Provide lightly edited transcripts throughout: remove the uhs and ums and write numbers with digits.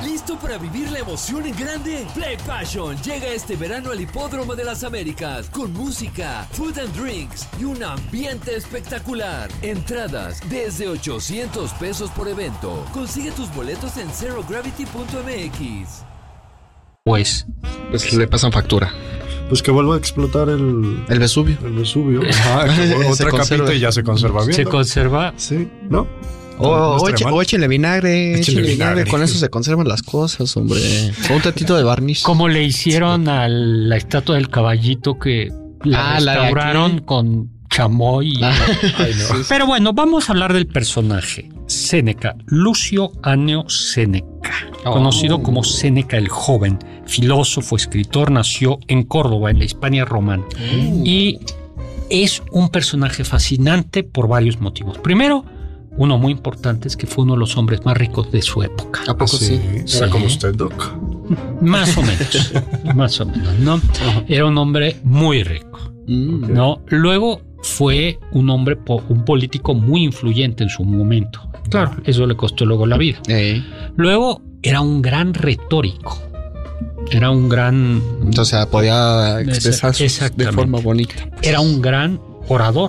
¿Listo para vivir la emoción en grande? Play Passion llega este verano al Hipódromo de las Américas con música, food and drinks y un ambiente espectacular. Entradas desde $800 por evento. Consigue tus boletos en zerogravity.mx. Pues le pasan factura. Pues que vuelva a explotar el Vesubio. El Vesubio. Ajá, otra capita y ya se conserva bien. ¿Se conserva? Sí, ¿no? O échenle vinagre, con eso se conservan las cosas, hombre. Con un tantito de barniz. Como le hicieron a la estatua del caballito que la restauraron con chamoy. Ay, no. Pero bueno, vamos a hablar del personaje. Séneca, Lucio Anneo Séneca, conocido como Séneca el Joven, filósofo, escritor, nació en Córdoba, en la Hispania romana. Y es un personaje fascinante por varios motivos. Primero, uno muy importante es que fue uno de los hombres más ricos de su época. ¿A poco sí? ¿Era como usted, Doc? Más o menos, ¿no? Era un hombre muy rico, ¿no? Luego fue un político muy influyente en su momento. Claro, eso le costó luego la vida. Luego era un gran retórico. Era un gran... Entonces podía expresarse de forma bonita. Era un gran orador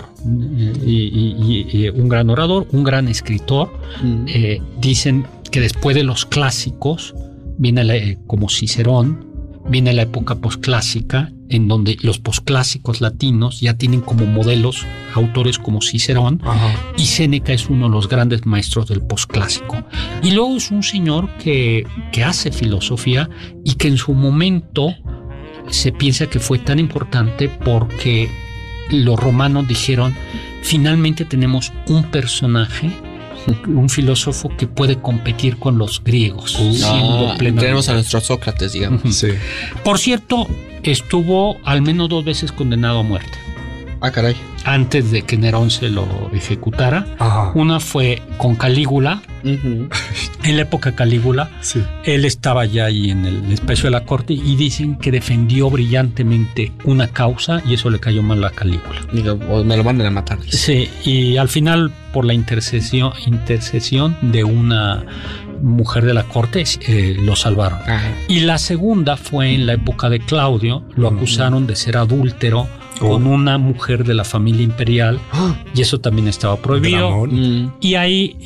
y un gran orador, un gran escritor. Dicen que después de los clásicos viene como Cicerón, viene la época posclásica, en donde los posclásicos latinos ya tienen como modelos autores como Cicerón. Y Séneca es uno de los grandes maestros del posclásico. Y luego es un señor que hace filosofía y que en su momento se piensa que fue tan importante porque los romanos dijeron, finalmente tenemos un personaje, un filósofo que puede competir con los griegos. Tenemos a nuestro Sócrates, digamos. Sí. Por cierto, estuvo al menos 2 veces condenado a muerte. Ah, caray. Antes de que Nerón se lo ejecutara. Una fue con Calígula. En la época Calígula, él estaba ya ahí en el espacio de la corte y dicen que defendió brillantemente una causa y eso le cayó mal a Calígula. Digo, me lo mandan a matar. Sí, y al final, por la intercesión de una mujer de la corte, lo salvaron. Y la segunda fue en la época de Claudio. Lo acusaron de ser adúltero con una mujer de la familia imperial y eso también estaba prohibido. Y ahí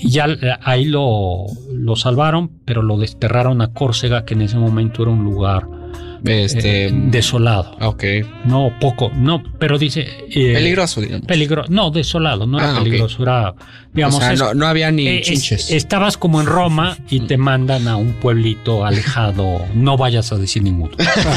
lo salvaron, pero lo desterraron a Córcega, que en ese momento era un lugar desolado. Pero dice peligroso, digamos. No, desolado, no era peligroso, era, digamos, o sea, no había ni chinches. Estabas como en Roma y te mandan a un pueblito alejado, no vayas a decir ninguno.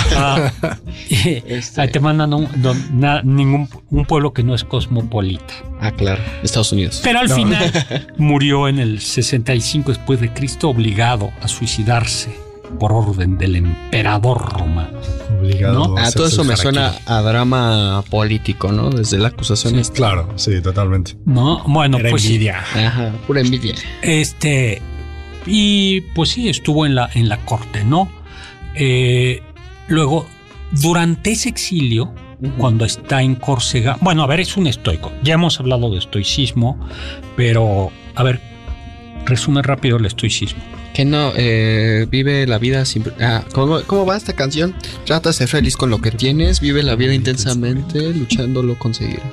Te mandan a un pueblo que no es cosmopolita. Claro, Estados Unidos. Pero al final murió en el 65 después de Cristo, obligado a suicidarse por orden del emperador romano. Obligado. ¿No? Todo eso me suena a drama político, ¿no? Desde la acusación. Claro, sí, totalmente. No, bueno, era pues envidia. Pura envidia. Y pues sí, estuvo en la corte, ¿no? Luego, durante ese exilio, cuando está en Córcega, bueno, a ver, es un estoico. Ya hemos hablado de estoicismo, pero a ver, resume rápido el estoicismo. Que no, vive la vida sin... ¿Cómo va esta canción? Trata de ser feliz con lo que tienes, vive la vida intensamente, luchando lo conseguirás.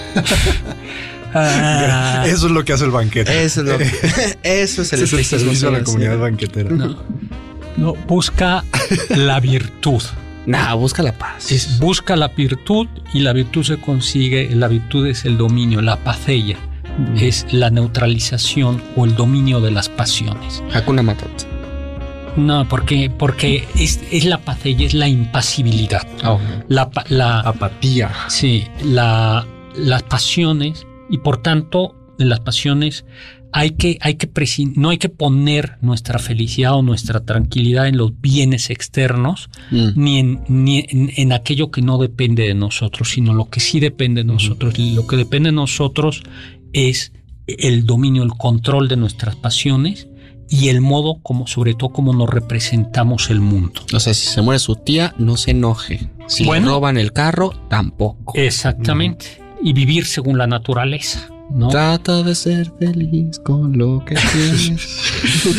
Eso es lo que hace el banquete. Eso es el servicio a la comunidad banquetera. No, busca la virtud. Busca la paz. Busca la virtud y la virtud se consigue, la virtud es el dominio, la paceia. Es la neutralización o el dominio de las pasiones. Hakuna Matata. No, porque es la paceia, es la impasibilidad. La apatía. Sí, las pasiones, y por tanto, en las pasiones no hay que poner nuestra felicidad o nuestra tranquilidad en los bienes externos, ni en aquello que no depende de nosotros, sino lo que sí depende de nosotros. Lo que depende de nosotros es el dominio, el control de nuestras pasiones y el modo sobre todo como nos representamos el mundo. O sea, si se muere su tía, no se enoje. Si le roban el carro, tampoco. Exactamente. Y vivir según la naturaleza, ¿no? Trata de ser feliz con lo que tienes.